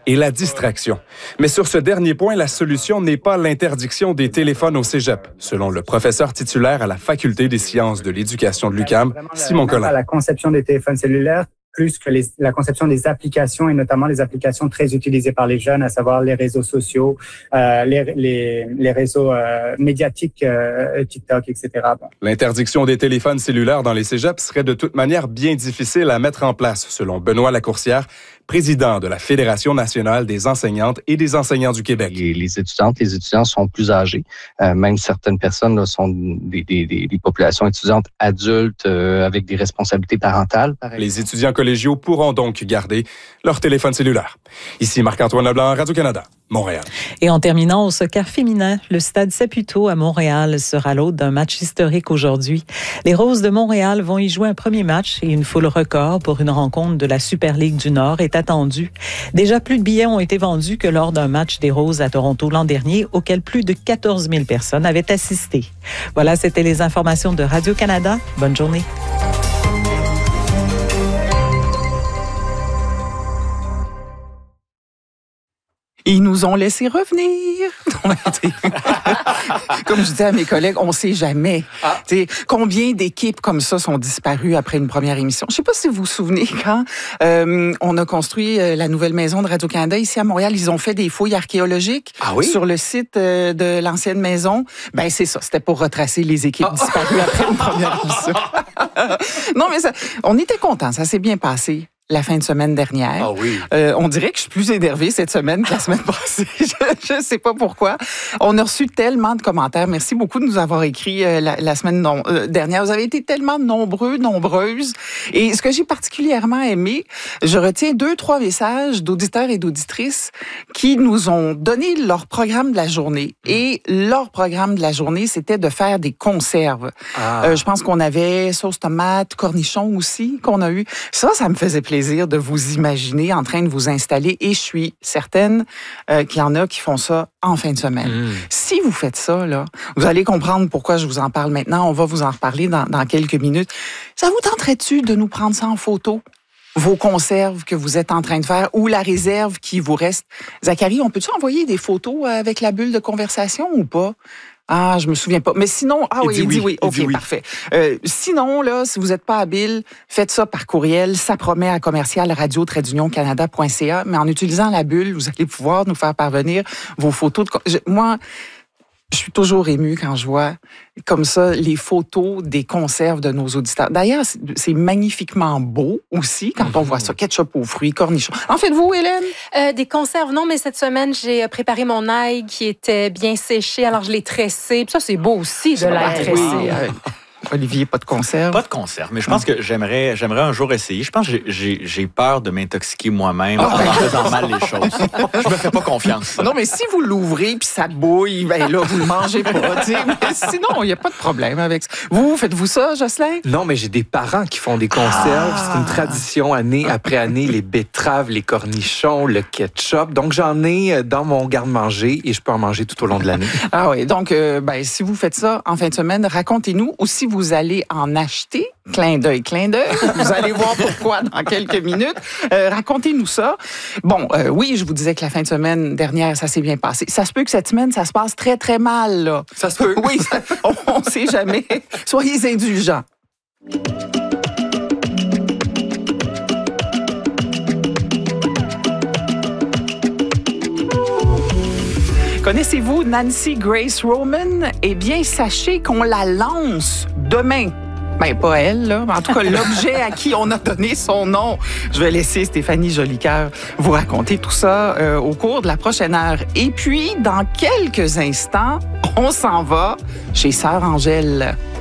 et la distraction. Mais sur ce dernier point, la solution n'est pas l'interdiction des téléphones au cégep, selon le professeur titulaire à la Faculté des sciences de l'éducation de l'UQAM, Simon Collin. La conception des téléphones cellulaires, plus que la conception des applications et notamment les applications très utilisées par les jeunes, à savoir les réseaux sociaux, les réseaux médiatiques, TikTok, etc. L'interdiction des téléphones cellulaires dans les cégeps serait de toute manière bien difficile à mettre en place, selon Benoît Lacourcière, président de la Fédération nationale des enseignantes et des enseignants du Québec. Les étudiants sont plus âgés. Même certaines personnes là, sont des populations étudiantes adultes avec des responsabilités parentales. Les étudiants collégiaux pourront donc garder leur téléphone cellulaire. Ici Marc-Antoine Leblanc, Radio-Canada, Montréal. Et en terminant au soccer féminin, le stade Saputo à Montréal sera l'hôte d'un match historique aujourd'hui. Les Roses de Montréal vont y jouer un premier match et une foule record pour une rencontre de la Super Ligue du Nord est attendue. Déjà plus de billets ont été vendus que lors d'un match des Roses à Toronto l'an dernier, auquel plus de 14 000 personnes avaient assisté. Voilà, c'était les informations de Radio-Canada. Bonne journée. Ils nous ont laissé revenir. Comme je disais à mes collègues, on ne sait jamais. Combien d'équipes comme ça sont disparues après une première émission? Je ne sais pas si vous vous souvenez quand on a construit la nouvelle maison de Radio-Canada ici à Montréal. Ils ont fait des fouilles archéologiques sur le site de l'ancienne maison. Ben c'est ça, c'était pour retracer les équipes disparues après une première émission. Non, mais on était contents, ça s'est bien passé. La fin de semaine dernière. On dirait que je suis plus énervée cette semaine que la semaine passée. Je ne sais pas pourquoi. On a reçu tellement de commentaires. Merci beaucoup de nous avoir écrit la semaine dernière. Vous avez été tellement nombreuses. Et ce que j'ai particulièrement aimé, je retiens 2-3 messages d'auditeurs et d'auditrices qui nous ont donné leur programme de la journée. Et leur programme de la journée, c'était de faire des conserves. Je pense qu'on avait sauce tomate, cornichons aussi, qu'on a eu. Ça me faisait plaisir de vous imaginer en train de vous installer et je suis certaine qu'il y en a qui font ça en fin de semaine. Si vous faites ça, là, vous allez comprendre pourquoi je vous en parle maintenant. On va vous en reparler dans quelques minutes. Ça vous tenterait-tu de nous prendre ça en photo? Vos conserves que vous êtes en train de faire ou la réserve qui vous reste? Zachary, on peut-tu envoyer des photos avec la bulle de conversation ou pas? Ah, je me souviens pas. Mais sinon, il dit oui. OK, parfait. Sinon, là, si vous n'êtes pas habile, faites ça par courriel. Ça promet à commercial-radio-canada.ca. Mais en utilisant la bulle, vous allez pouvoir nous faire parvenir vos photos. Moi, je suis toujours émue quand je vois comme ça les photos des conserves de nos auditeurs. D'ailleurs, c'est magnifiquement beau aussi quand on voit ça. Ketchup aux fruits, cornichons. En faites-vous, Hélène? Des conserves, non, mais cette semaine, j'ai préparé mon ail qui était bien séché, alors je l'ai tressé. Puis ça, c'est beau aussi de l'ail tressé. Oui. Olivier, pas de conserve? Pas de conserve, mais je pense que j'aimerais un jour essayer. Je pense que j'ai peur de m'intoxiquer moi-même en faisant mal les choses. Je me fais pas confiance. Non, mais si vous l'ouvrez puis ça bouille, ben là, vous le mangez pas. Mais sinon, il n'y a pas de problème avec ça. Vous, faites-vous ça, Jocelyn? Non, mais j'ai des parents qui font des conserves. C'est une tradition année après année. Les betteraves, les cornichons, le ketchup. Donc, j'en ai dans mon garde-manger et je peux en manger tout au long de l'année. Ah oui, donc, si vous faites ça en fin de semaine, racontez-nous. Ou si vous allez en acheter, clin d'œil. Vous allez voir pourquoi dans quelques minutes. Racontez-nous ça. Bon, oui, je vous disais que la fin de semaine dernière, ça s'est bien passé. Ça se peut que cette semaine, ça se passe très, très mal, là. Ça se peut. Oui, on ne sait jamais. Soyez indulgents. Connaissez-vous Nancy Grace Roman? Eh bien, sachez qu'on la lance demain. Ben, pas elle, là. En tout cas, l'objet à qui on a donné son nom. Je vais laisser Stéphanie Jolicoeur vous raconter tout ça au cours de la prochaine heure. Et puis, dans quelques instants, on s'en va chez Sœur Angèle.